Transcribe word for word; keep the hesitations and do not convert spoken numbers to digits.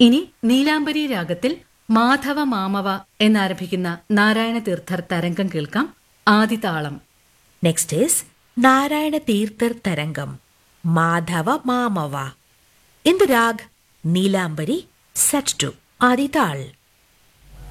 ഇനി നീലാംബരി രാഗത്തിൽ മാധവ മാമവ എന്നാരംഭിക്കുന്ന നാരായണ തീർത്ഥർ തരംഗം കേൾക്കാം. ആദിതാളം. നെക്സ്റ്റ് ഈസ് നാരായണ തീർത്ഥർ തരംഗം Madhava മാമവ. In the Raag Neelambari, set to Adi Tal.